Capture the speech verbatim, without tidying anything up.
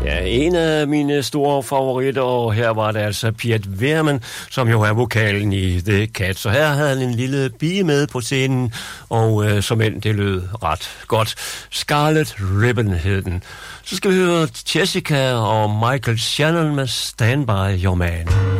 Ja, en af mine store favoritter, og her var det altså Piet Veerman, som jo er vokalen i The Cats. Så her havde han en lille pige med på scenen, og øh, som end det lød ret godt. Scarlet Ribbon hed den. Så skal vi høre Jessica og Michael Shannon med Stand By Your Man.